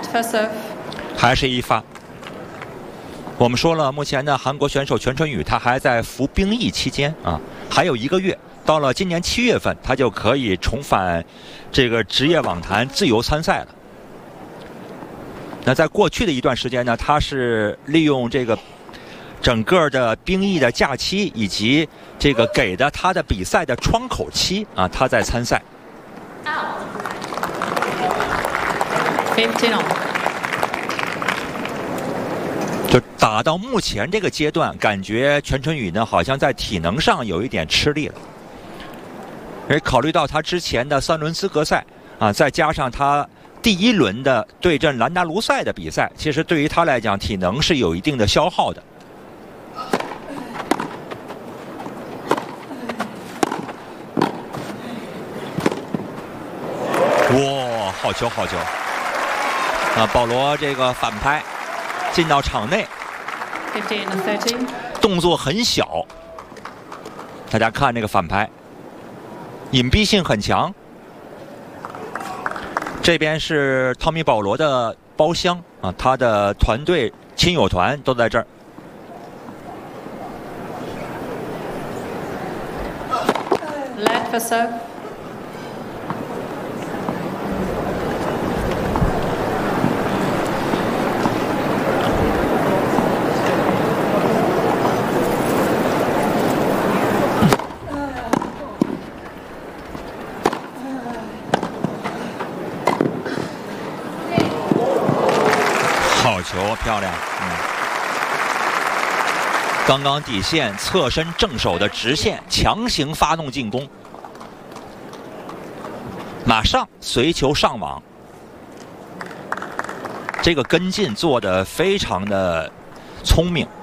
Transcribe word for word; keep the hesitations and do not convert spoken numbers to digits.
first serve， 还是一发。我们说了，目前的韩国选手全春雨他还在服兵役期间啊，还有一个月，到了今年七月份，他就可以重返这个职业网坛自由参赛了。那在过去的一段时间呢，他是利用这个整个的兵役的假期以及这个给的他的比赛的窗口期啊，他在参赛。 fifteen on。 就打到目前这个阶段，感觉全春雨呢好像在体能上有一点吃力了。而考虑到他之前的三轮资格赛啊，再加上他第一轮的对阵兰达卢赛的比赛，其实对于他来讲，体能是有一定的消耗的。哇，好球好球！啊，保罗这个反拍进到场内， fifteen on thirteen， 动作很小。大家看这个反拍，隐蔽性很强。这边是汤米·保罗的包厢啊，他的团队亲友团都在这儿。 Left first serve， 好球，漂亮！嗯，刚刚底线侧身正手的直线，强行发动进攻，马上随球上网。这个跟进做得非常的聪明。